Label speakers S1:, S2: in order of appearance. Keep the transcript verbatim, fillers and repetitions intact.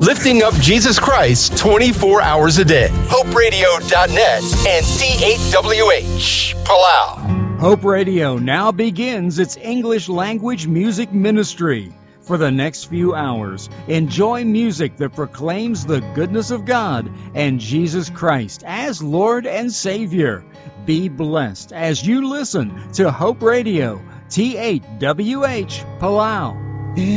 S1: lifting up Jesus Christ twenty-four hours a day. hope radio dot net and C eight W H, Palau.
S2: Hope Radio now begins its English language music ministry. For the next few hours, enjoy music that proclaims the goodness of God and Jesus Christ as Lord and Savior. Be blessed as you listen to Hope Radio, T eight W H, Palau.